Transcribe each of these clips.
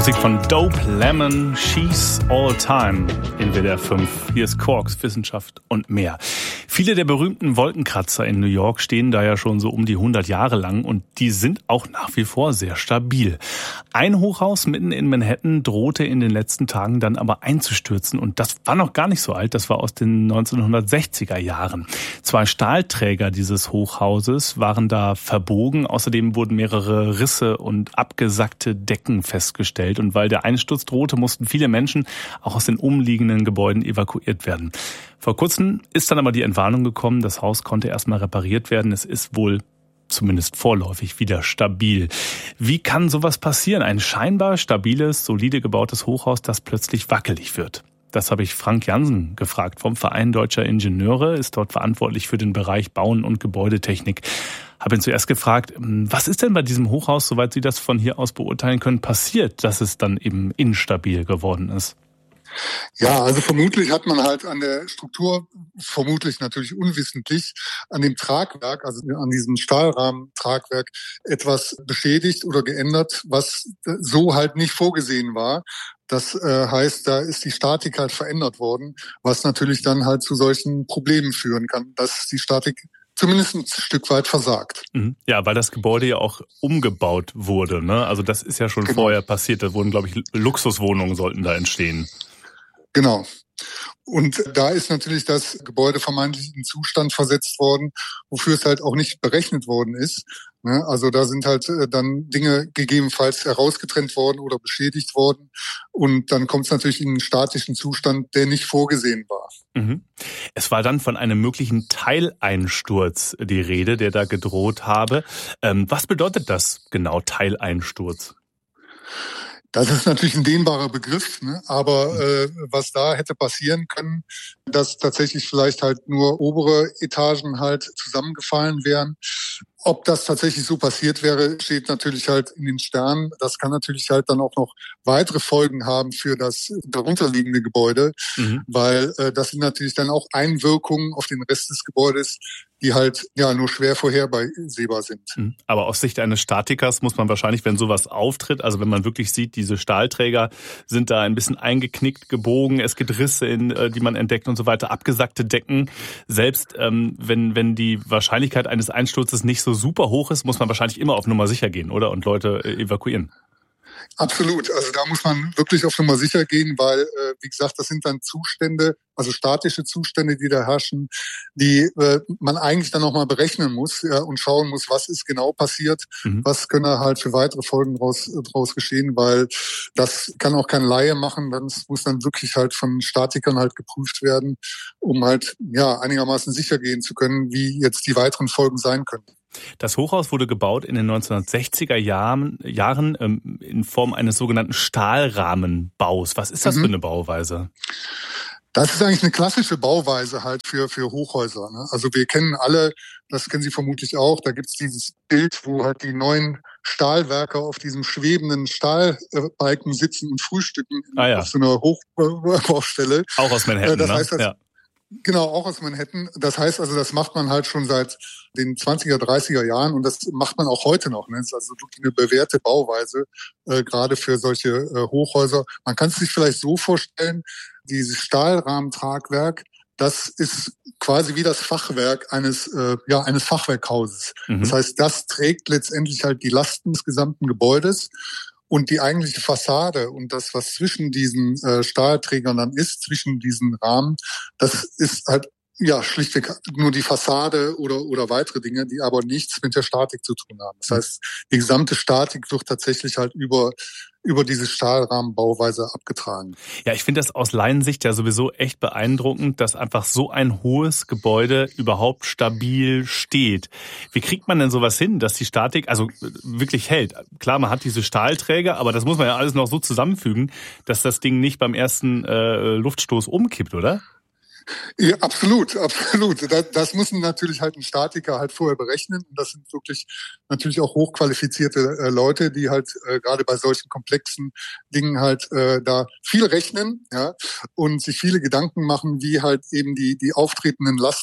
Musik von Dope Lemon, She's All Time in WDR 5. Hier ist Quarks, Wissenschaft und mehr. Viele der berühmten Wolkenkratzer in New York stehen da ja schon so um die 100 Jahre lang und die sind auch nach wie vor sehr stabil. Ein Hochhaus mitten in Manhattan drohte in den letzten Tagen dann aber einzustürzen und das war noch gar nicht so alt, das war aus den 1960er Jahren. 2 Stahlträger dieses Hochhauses waren da verbogen, außerdem wurden mehrere Risse und abgesackte Decken festgestellt. Und weil der Einsturz drohte, mussten viele Menschen auch aus den umliegenden Gebäuden evakuiert werden. Vor kurzem ist dann aber die Entwarnung gekommen, das Haus konnte erstmal repariert werden. Es ist wohl zumindest vorläufig wieder stabil. Wie kann sowas passieren? Ein scheinbar stabiles, solide gebautes Hochhaus, das plötzlich wackelig wird. Das habe ich Frank Jansen gefragt vom Verein Deutscher Ingenieure, ist dort verantwortlich für den Bereich Bauen und Gebäudetechnik. Habe ihn zuerst gefragt, was ist denn bei diesem Hochhaus, soweit Sie das von hier aus beurteilen können, passiert, dass es dann eben instabil geworden ist? Ja, also vermutlich hat man halt an der Struktur, vermutlich natürlich unwissentlich, an dem Tragwerk, also an diesem Stahlrahmentragwerk etwas beschädigt oder geändert, was so halt nicht vorgesehen war. Das heißt, da ist die Statik halt verändert worden, was natürlich dann halt zu solchen Problemen führen kann, dass die Statik zumindest ein Stück weit versagt. Ja, weil das Gebäude ja auch umgebaut wurde, ne? Also das ist ja schon vorher passiert. Da wurden, glaube ich, Luxuswohnungen sollten da entstehen. Genau. Und da ist natürlich das Gebäude vermeintlich in Zustand versetzt worden, wofür es halt auch nicht berechnet worden ist. Also da sind halt dann Dinge gegebenenfalls herausgetrennt worden oder beschädigt worden. Und dann kommt es natürlich in einen statischen Zustand, der nicht vorgesehen war. Es war dann von einem möglichen Teileinsturz die Rede, der da gedroht habe. Was bedeutet das genau, Teileinsturz? Das ist natürlich ein dehnbarer Begriff, ne? Aber was da hätte passieren können, dass tatsächlich vielleicht halt nur obere Etagen halt zusammengefallen wären. Ob das tatsächlich so passiert wäre, steht natürlich halt in den Sternen. Das kann natürlich halt dann auch noch weitere Folgen haben für das darunterliegende Gebäude, weil das sind natürlich dann auch Einwirkungen auf den Rest des Gebäudes, die halt ja nur schwer vorhersehbar sind. Aber aus Sicht eines Statikers muss man wahrscheinlich, wenn sowas auftritt, also wenn man wirklich sieht, diese Stahlträger sind da ein bisschen eingeknickt, gebogen, es gibt Risse, die man entdeckt und so weiter, abgesackte Decken. Selbst wenn die Wahrscheinlichkeit eines Einsturzes nicht so super hoch ist, muss man wahrscheinlich immer auf Nummer sicher gehen, oder? Und Leute evakuieren. Absolut. Also da muss man wirklich auf Nummer sicher gehen, weil, wie gesagt, das sind dann Zustände, also statische Zustände, die da herrschen, die man eigentlich dann nochmal berechnen muss, ja, und schauen muss, was ist genau passiert, was können halt für weitere Folgen draus geschehen, weil das kann auch kein Laie machen, das muss dann wirklich halt von Statikern halt geprüft werden, um halt ja einigermaßen sicher gehen zu können, wie jetzt die weiteren Folgen sein können. Das Hochhaus wurde gebaut in den 1960er Jahren in Form eines sogenannten Stahlrahmenbaus. Was ist das für eine Bauweise? Das ist eigentlich eine klassische Bauweise halt für Hochhäuser, ne? Also wir kennen alle, das kennen Sie vermutlich auch, da gibt's dieses Bild, wo halt die neuen Stahlwerker auf diesem schwebenden Stahlbalken sitzen und frühstücken auf so einer Hochbaustelle. Auch aus Manhattan, das heißt, ja. Genau, auch aus Manhattan. Das heißt also, das macht man halt schon seit den 20er, 30er Jahren und das macht man auch heute noch. Ne? Das ist also wirklich eine bewährte Bauweise, gerade für solche Hochhäuser. Man kann es sich vielleicht so vorstellen, dieses Stahlrahmentragwerk, das ist quasi wie das Fachwerk eines Fachwerkhauses. Das heißt, das trägt letztendlich halt die Lasten des gesamten Gebäudes. Und die eigentliche Fassade und das, was zwischen diesen Stahlträgern dann ist, zwischen diesen Rahmen, das ist halt ja schlichtweg nur die Fassade oder weitere Dinge, die aber nichts mit der Statik zu tun haben. Das heißt, die gesamte Statik wird tatsächlich halt über diese Stahlrahmenbauweise abgetragen. Ja, ich finde das aus Laiensicht ja sowieso echt beeindruckend, dass einfach so ein hohes Gebäude überhaupt stabil steht. Wie kriegt man denn sowas hin, dass die Statik also wirklich hält? Klar, man hat diese Stahlträger, aber das muss man ja alles noch so zusammenfügen, dass das Ding nicht beim ersten Luftstoß umkippt, oder? Ja, absolut. Das müssen natürlich halt ein Statiker halt vorher berechnen. Und das sind wirklich natürlich auch hochqualifizierte Leute, die halt gerade bei solchen komplexen Dingen halt da viel rechnen, ja, und sich viele Gedanken machen, wie halt eben die auftretenden Lasten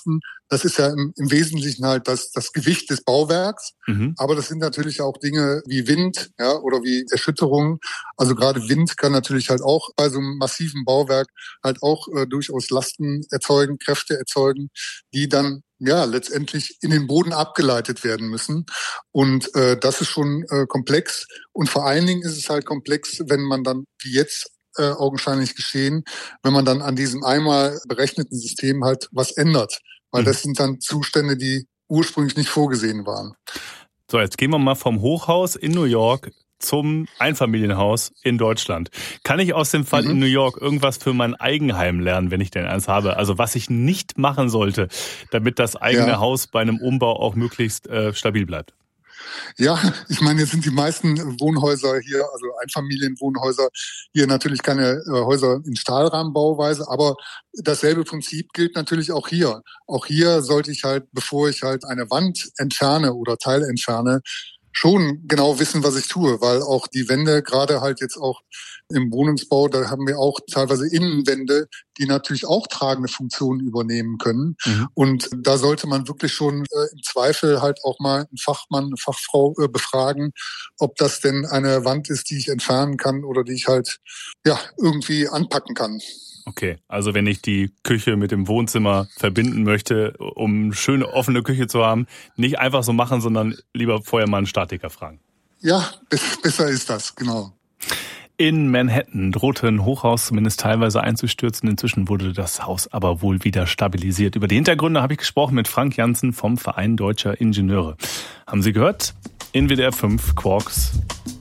Das ist ja im Wesentlichen halt das Gewicht des Bauwerks. Aber das sind natürlich auch Dinge wie Wind, ja, oder wie Erschütterungen. Also gerade Wind kann natürlich halt auch bei so einem massiven Bauwerk halt auch durchaus Lasten erzeugen, Kräfte erzeugen, die dann ja letztendlich in den Boden abgeleitet werden müssen. Und das ist schon komplex. Und vor allen Dingen ist es halt komplex, wenn man dann, wie jetzt augenscheinlich geschehen, wenn man dann an diesem einmal berechneten System halt was ändert. Weil das sind dann Zustände, die ursprünglich nicht vorgesehen waren. So, jetzt gehen wir mal vom Hochhaus in New York zum Einfamilienhaus in Deutschland. Kann ich aus dem Fall in New York irgendwas für mein Eigenheim lernen, wenn ich denn eins habe? Also was ich nicht machen sollte, damit das eigene Haus bei einem Umbau auch möglichst stabil bleibt? Ja, ich meine, jetzt sind die meisten Wohnhäuser hier, also Einfamilienwohnhäuser, hier natürlich keine Häuser in Stahlrahmenbauweise, aber dasselbe Prinzip gilt natürlich auch hier. Auch hier sollte ich halt, bevor ich halt eine Wand entferne oder Teil entferne, schon genau wissen, was ich tue, weil auch die Wände, gerade halt jetzt auch im Wohnungsbau, da haben wir auch teilweise Innenwände, die natürlich auch tragende Funktionen übernehmen können. Und da sollte man wirklich schon im Zweifel halt auch mal einen Fachmann, eine Fachfrau befragen, ob das denn eine Wand ist, die ich entfernen kann oder die ich halt ja irgendwie anpacken kann. Okay, also wenn ich die Küche mit dem Wohnzimmer verbinden möchte, um eine schöne offene Küche zu haben, nicht einfach so machen, sondern lieber vorher mal einen Statiker fragen. Ja, besser ist das, genau. In Manhattan drohte ein Hochhaus zumindest teilweise einzustürzen. Inzwischen wurde das Haus aber wohl wieder stabilisiert. Über die Hintergründe habe ich gesprochen mit Frank Janssen vom Verein Deutscher Ingenieure. Haben Sie gehört? In WDR 5 Quarks.